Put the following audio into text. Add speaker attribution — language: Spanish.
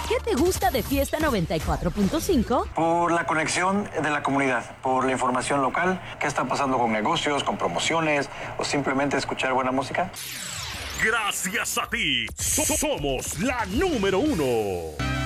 Speaker 1: ¿Qué te gusta de Fiesta 94.5?
Speaker 2: Por la conexión de la comunidad, por la información local, qué está pasando con negocios, con promociones o simplemente escuchar buena música.
Speaker 3: Gracias a ti, somos la número 1.